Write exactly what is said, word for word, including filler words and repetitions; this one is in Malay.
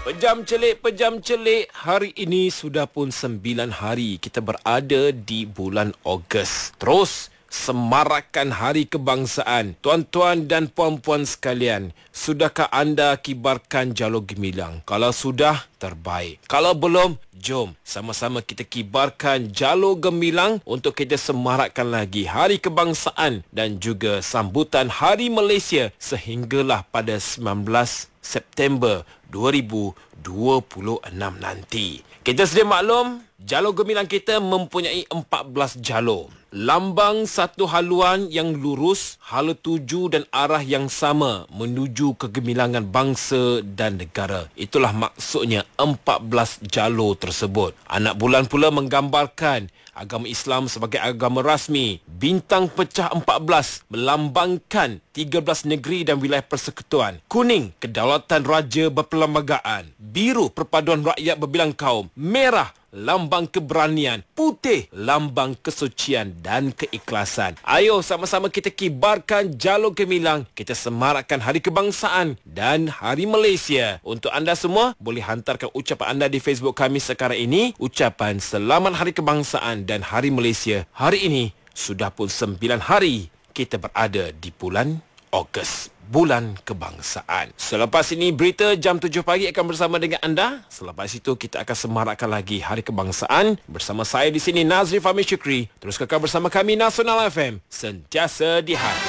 Pejam celik, pejam celik. Hari ini sudah pun sembilan hari kita berada di bulan Ogos. Terus semarakkan Hari Kebangsaan. Tuan-tuan dan puan-puan sekalian, sudahkah anda kibarkan jalur gemilang? Kalau sudah, terbaik. Kalau belum, jom sama-sama kita kibarkan jalur gemilang untuk kita semarakkan lagi Hari Kebangsaan dan juga sambutan Hari Malaysia sehinggalah pada sembilan belas September dua ribu dua puluh enam nanti. Kita sedia maklum, jalur gemilang kita mempunyai empat belas jalur. Lambang satu haluan yang lurus, hala tuju dan arah yang sama menuju kegemilangan bangsa dan negara. Itulah maksudnya empat belas jalur tersebut. Anak bulan pula menggambarkan agama Islam sebagai agama rasmi. Bintang pecah empat belas melambangkan tiga belas negeri dan wilayah persekutuan. Kuning, kedaulatan raja berperlembagaan. Biru, perpaduan rakyat berbilang kaum. Merah, lambang keberanian. Putih, lambang kesucian dan keikhlasan. Ayo sama-sama kita kibarkan jalur gemilang. Kita semarakkan Hari Kebangsaan dan Hari Malaysia. Untuk anda semua, boleh hantarkan ucapan anda di Facebook kami sekarang ini. Ucapan Selamat Hari Kebangsaan dan Hari Malaysia. Hari ini sudah pun sembilan hari kita berada di bulan Ogos, bulan kebangsaan. Selepas ini berita jam tujuh pagi akan bersama dengan anda. Selepas itu kita akan semarakkan lagi Hari Kebangsaan bersama saya di sini, Nazri Fahmi Syukri. Terus kekal bersama kami Nasional F M, sentiasa di hati.